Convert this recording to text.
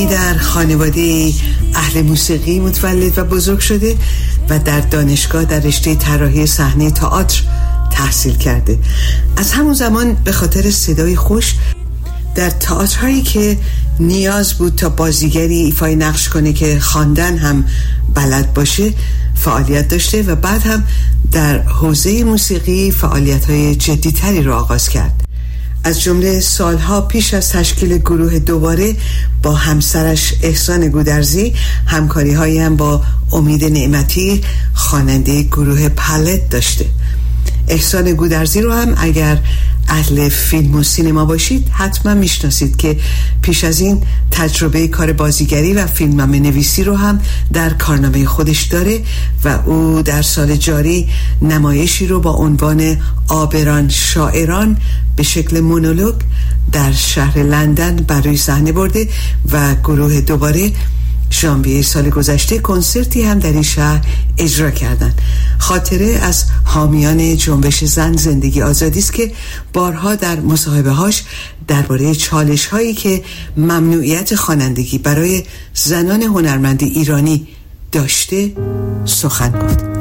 در خانواده اهل موسیقی متولد و بزرگ شده و در دانشگاه در رشته طراحی صحنه تئاتر تحصیل کرده. از همون زمان به خاطر صدای خوش در تئاترهایی که نیاز بود تا بازیگری ایفای نقش کنه که خواندن هم بلد باشه فعالیت داشته و بعد هم در حوزه موسیقی فعالیت‌های جدی‌تری رو آغاز کرد. از جمله سالها پیش از تشکیل گروه دوباره با همسرش احسان گودرزی همکاری‌هایی هم با امید نعمتی خواننده گروه پالت داشته. احسان گودرزی رو هم اگر اهل فیلم و سینما باشید حتما میشناسید که پیش از این تجربه کار بازیگری و فیلمنامه نویسی رو هم در کارنامه خودش داره و او در سال جاری نمایشی رو با عنوان آبران شاعران به شکل مونولوگ در شهر لندن برای صحنه برده و گروه دوباره ژانویه سال گذشته کنسرتی هم در این شهر اجرا کردند. خاطره از حامیان جنبش زن زندگی آزادی است که بارها در مصاحبه‌هاش درباره چالش‌هایی که ممنوعیت خوانندگی برای زنان هنرمند ایرانی داشته سخن گفت.